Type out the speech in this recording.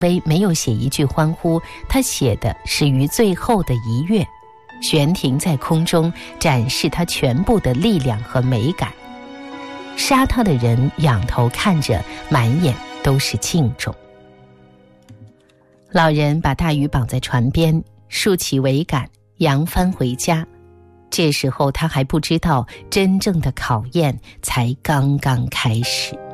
威没有写一句欢呼，他写的是于最后的一跃，悬停在空中，展示他全部的力量和美感。杀他的人仰头看着，满眼都是敬重。老人把大鱼绑在船边，竖起桅杆，扬帆回家。这时候他还不知道，真正的考验才刚刚开始。